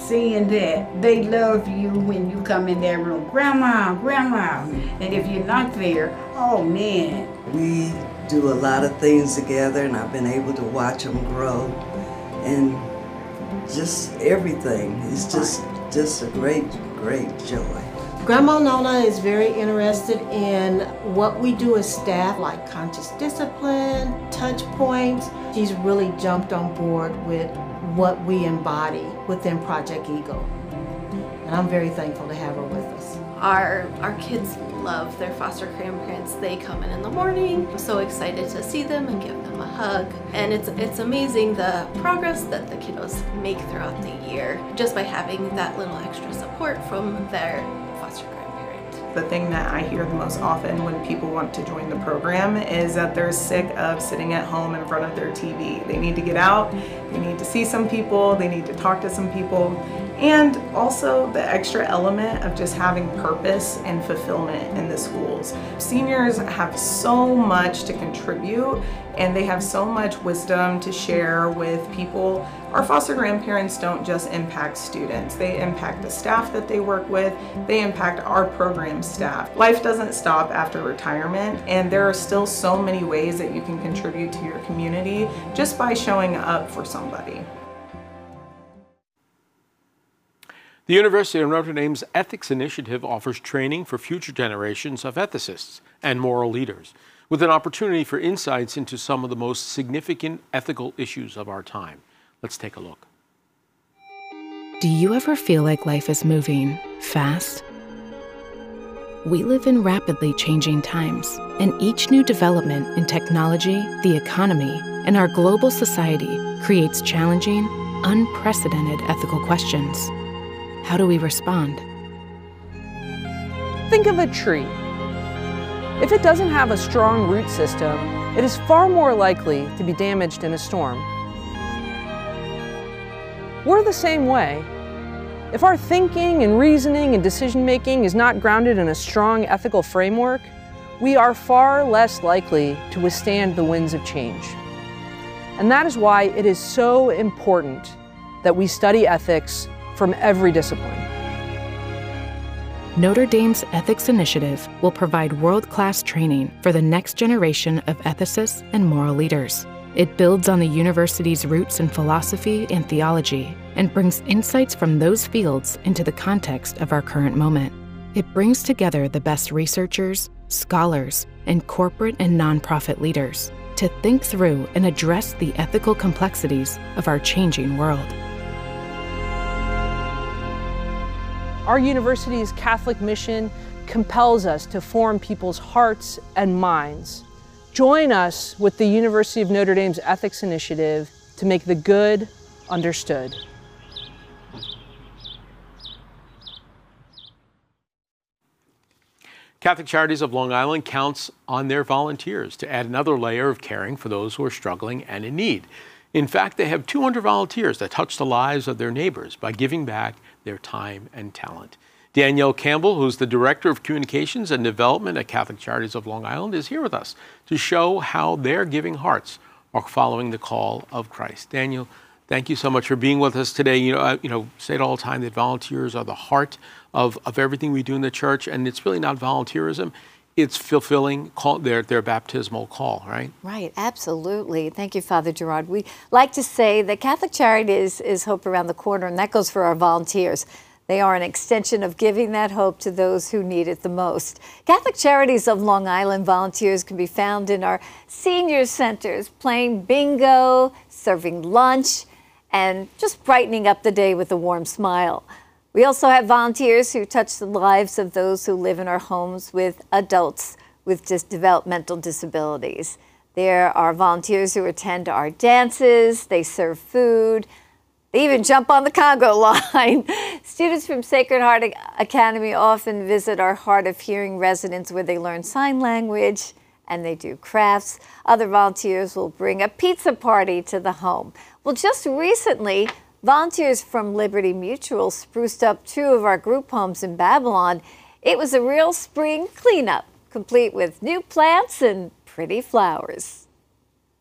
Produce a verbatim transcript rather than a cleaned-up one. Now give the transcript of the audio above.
seeing that they love you when you come in that room. Grandma, grandma. And if you're not there, oh man. We do a lot of things together, and I've been able to watch them grow. And just everything. It's just, just a great, great joy. Grandma Nona is very interested in what we do as staff, like conscious discipline, touch points. She's really jumped on board with what we embody within Project Eagle. And I'm very thankful to have her with us. Our, our kids love their foster grandparents. They come in in the morning. I'm so excited to see them and give them a hug. And it's, it's amazing the progress that the kiddos make throughout the year just by having that little extra support from their foster grandparent. The thing that I hear the most often when people want to join the program is that they're sick of sitting at home in front of their T V. They need to get out, they need to see some people, they need to talk to some people, and also the extra element of just having purpose and fulfillment in the schools. Seniors have so much to contribute, and they have so much wisdom to share with people. Our foster grandparents don't just impact students, they impact the staff that they work with, they impact our program staff. Life doesn't stop after retirement, and there are still so many ways that you can contribute to your community just by showing up for somebody. The University of Notre Dame's Ethics Initiative offers training for future generations of ethicists and moral leaders, with an opportunity for insights into some of the most significant ethical issues of our time. Let's take a look. Do you ever feel like life is moving fast? We live in rapidly changing times, and each new development in technology, the economy, and our global society creates challenging, unprecedented ethical questions. How do we respond? Think of a tree. If it doesn't have a strong root system, it is far more likely to be damaged in a storm. We're the same way. If our thinking and reasoning and decision-making is not grounded in a strong ethical framework, we are far less likely to withstand the winds of change. And that is why it is so important that we study ethics from every discipline. Notre Dame's Ethics Initiative will provide world-class training for the next generation of ethicists and moral leaders. It builds on the university's roots in philosophy and theology and brings insights from those fields into the context of our current moment. It brings together the best researchers, scholars, and corporate and nonprofit leaders to think through and address the ethical complexities of our changing world. Our university's Catholic mission compels us to form people's hearts and minds. Join us with the University of Notre Dame's Ethics Initiative to make the good understood. Catholic Charities of Long Island counts on their volunteers to add another layer of caring for those who are struggling and in need. In fact, they have two hundred volunteers that touch the lives of their neighbors by giving back their time and talent. Danielle Campbell, who's the Director of Communications and Development at Catholic Charities of Long Island, is here with us to show how their giving hearts are following the call of Christ. Danielle, thank you so much for being with us today. You know, I, you know, say it all the time that volunteers are the heart of, of everything we do in the church, and it's really not volunteerism. It's fulfilling call, their, their baptismal call, right? Right, absolutely. Thank you, Father Gerard. We like to say that Catholic Charities is hope around the corner, and that goes for our volunteers. They are an extension of giving that hope to those who need it the most. Catholic Charities of Long Island volunteers can be found in our senior centers, playing bingo, serving lunch, and just brightening up the day with a warm smile. We also have volunteers who touch the lives of those who live in our homes with adults with just developmental disabilities. There are volunteers who attend our dances, they serve food, they even jump on the Congo line. Students from Sacred Heart Academy often visit our Hard of Hearing residents where they learn sign language and they do crafts. Other volunteers will bring a pizza party to the home. Well, just recently, volunteers from Liberty Mutual spruced up two of our group homes in Babylon. It was a real spring cleanup, complete with new plants and pretty flowers.